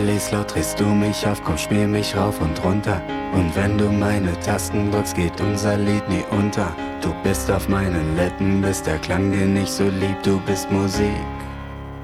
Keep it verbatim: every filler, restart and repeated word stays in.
L's laut, drehst du mich auf, komm, spiel mich rauf und runter. Und wenn du meine Tasten drückst, geht unser Lied nie unter. Du bist auf meinen Lippen, bist der Klang, den ich so lieb, du bist Musik.